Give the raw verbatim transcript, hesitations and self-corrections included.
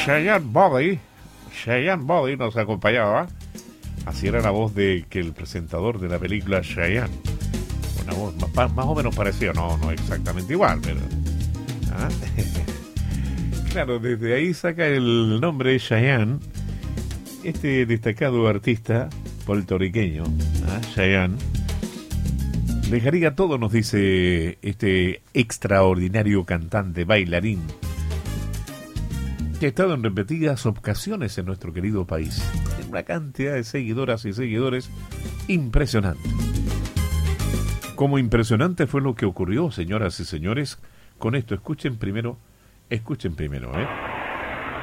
Cheyenne Body, Cheyenne Body nos acompañaba. Así era la voz de que el presentador de la película Cheyenne. Una voz más, más o menos parecida, no, no exactamente igual, pero... ¿ah? Claro, desde ahí saca el nombre Cheyenne, este destacado artista puertorriqueño, ¿ah? Cheyenne. Dejaría todo, nos dice este extraordinario cantante, bailarín, que ha estado en repetidas ocasiones en nuestro querido país. Tiene una cantidad de seguidoras y seguidores impresionante. Como impresionante fue lo que ocurrió, señoras y señores, con esto. Escuchen primero, escuchen primero, ¿eh?